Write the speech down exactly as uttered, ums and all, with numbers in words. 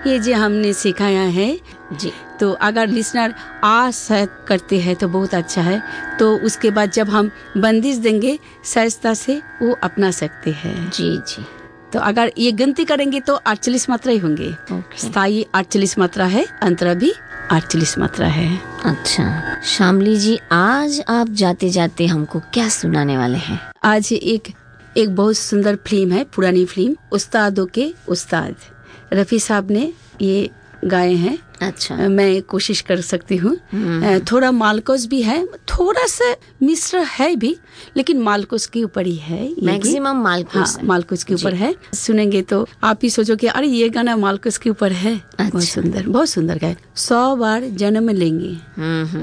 ये जो हमने सिखाया है जी, तो अगर लिसनर आ स करते हैं तो बहुत अच्छा है। तो उसके बाद जब हम बंदिश देंगे सहजता से वो अपना सकते हैं। जी जी। तो अगर ये गिनती करेंगे तो अड़तालीस मात्रा ही होंगे। ओके। स्थाई अड़तालीस मात्रा है, अंतरा भी अड़तालीस मात्रा है। अच्छा शामली जी, आज आप जाते जाते हमको क्या सुनाने वाले हैं? आज एक एक बहुत सुंदर फिल्म है, पुरानी फिल्म, उस्तादों के उस्ताद, रफ़ी साहब ने ये गाए हैं। अच्छा। मैं कोशिश कर सकती हूँ। थोड़ा मालकोस भी है, थोड़ा सा मिश्र है भी, लेकिन मालकोस के ऊपर ही है। मैक्सिमम मालकोस। हाँ, मालकोस के ऊपर है। सुनेंगे तो आप ही सोचोगे अरे ये गाना मालकोस के ऊपर है। अच्छा। बहुत सुंदर, बहुत सुंदर गाए। सौ बार जन्म लेंगे